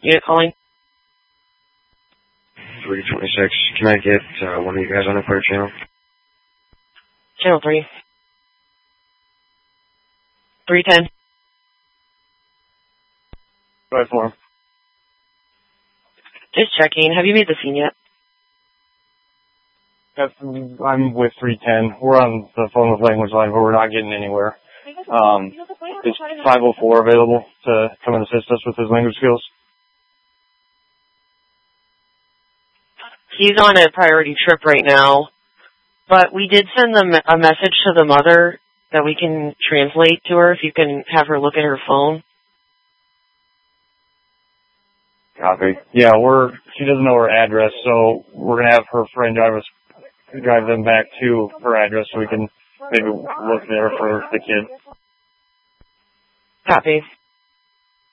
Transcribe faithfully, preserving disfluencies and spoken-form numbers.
Unit calling. three twenty-six. Can I get uh, one of you guys on the clear channel? Channel three. three ten. five four. Just checking. Have you made the scene yet? I'm with three ten. We're on the phone with Language Line, but we're not getting anywhere. Um, is five oh four available to come and assist us with his language skills? He's on a priority trip right now, but we did send them a message to the mother that we can translate to her if you can have her look at her phone. Copy. Yeah, we're, she doesn't know her address, so we're going to have her friend drive us, drive them back to her address so we can maybe look there for the kid. Copy.